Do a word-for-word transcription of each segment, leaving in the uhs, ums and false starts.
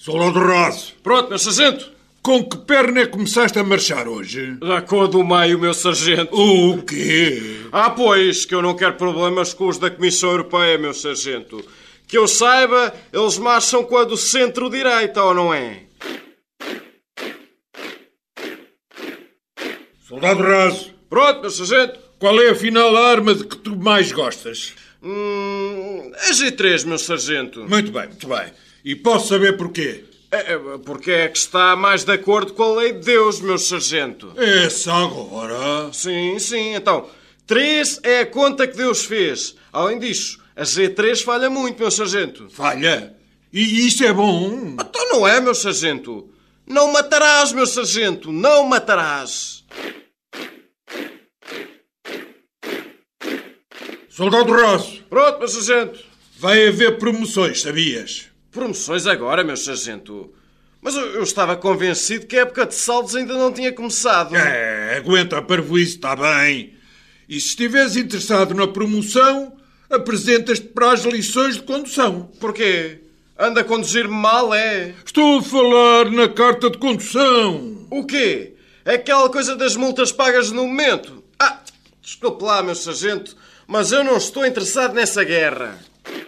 Soldado raso. Pronto, meu sargento. Com que perna é que começaste a marchar hoje? Da cor do meio, meu sargento. O quê? Ah, pois, que eu não quero problemas com os da Comissão Europeia, meu sargento. Que eu saiba, eles marcham com a do centro-direita, ou não é? Soldado raso. Pronto, meu sargento. Qual é, afinal, a arma de que tu mais gostas? Hum, a G três, meu sargento. Muito bem, muito bem. E posso saber porquê? É, é, porque é que está mais de acordo com a lei de Deus, meu sargento. Essa agora? Sim, sim. Então, três é a conta que Deus fez. Além disso, a G três falha muito, meu sargento. Falha? E isso é bom? Então não é, meu sargento. Não matarás, meu sargento. Não matarás. Soldado raso. Pronto, meu sargento. Vai haver promoções, sabias? Promoções agora, meu sargento. Mas eu, eu estava convencido que a época de saldos ainda não tinha começado. É, aguenta a parvoíce, está bem. E se estiveres interessado na promoção, apresentas-te para as lições de condução. Porquê? Anda a conduzir-me mal, é? Estou a falar na carta de condução. O quê? Aquela coisa das multas pagas no momento? Ah, desculpe lá, meu sargento, mas eu não estou interessado nessa guerra.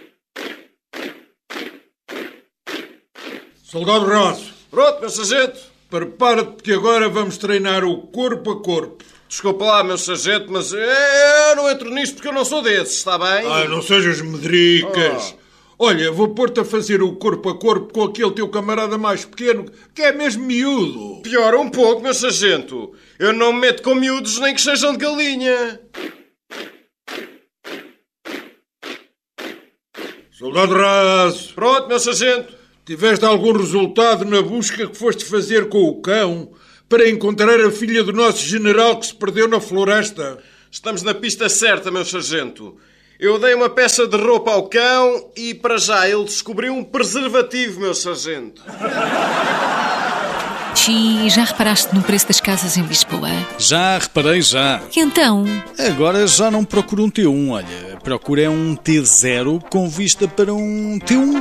Soldado raso. Pronto, meu sargento. Prepara-te que agora vamos treinar o corpo a corpo. Desculpa lá, meu sargento, mas eu não entro nisto porque eu não sou desses, está bem? Ah, não sejas medricas. Oh. Olha, vou pôr-te a fazer o corpo a corpo com aquele teu camarada mais pequeno, que é mesmo miúdo. Pior um pouco, meu sargento. Eu não me meto com miúdos nem que sejam de galinha. Soldado raso. Pronto, meu sargento. Tiveste algum resultado na busca que foste fazer com o cão para encontrar a filha do nosso general que se perdeu na floresta? Estamos na pista certa, meu sargento. Eu dei uma peça de roupa ao cão e, para já, ele descobriu um preservativo, meu sargento. Xi, já reparaste no preço das casas em Lisboa? Já, reparei já. E então? Agora já não procuro um T um, olha. Procuro é um T zero com vista para um T um.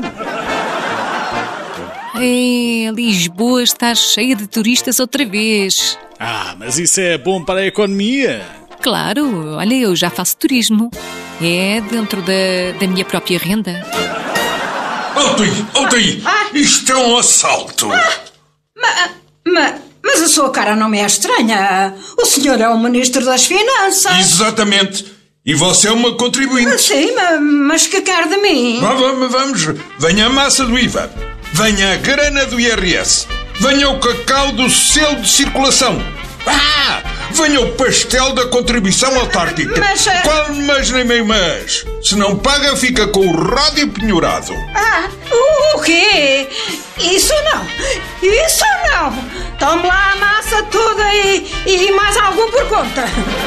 É, Lisboa está cheia de turistas outra vez. Ah, mas isso é bom para a economia. Claro, olha, eu já faço turismo. É dentro da, da minha própria renda. Alto-aí, alto-aí! Isto é um assalto! Ah, ma, ma, mas a sua cara não me é estranha. O senhor é o Ministro das Finanças. Exatamente. E você é uma contribuinte. Sim, mas, mas que quer de mim? Vamos, vamos. Venha a massa do I V A. Venha a grana do I R S. Venha o cacau do selo de circulação. Ah! Venha o pastel da contribuição autárquica. Mas... Qual mas nem meio mas? Se não paga, fica com o rádio penhorado. Ah, o quê? Isso não. Isso não. Tome lá a massa toda e, e mais algum por conta.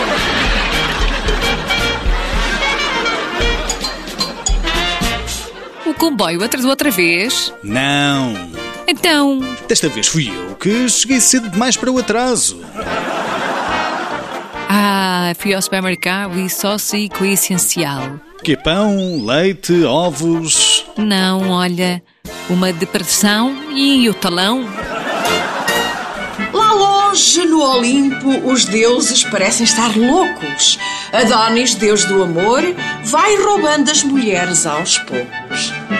O comboio atrasou outra vez? Não. Então? Desta vez fui eu que cheguei cedo demais para o atraso. Ah, fui ao supermercado e só saí com o essencial. Que pão, leite, ovos... Não, olha, uma depressão e o talão. Lá longe, no Olimpo, os deuses parecem estar loucos. Adonis, deus do amor, vai roubando as mulheres aos poucos.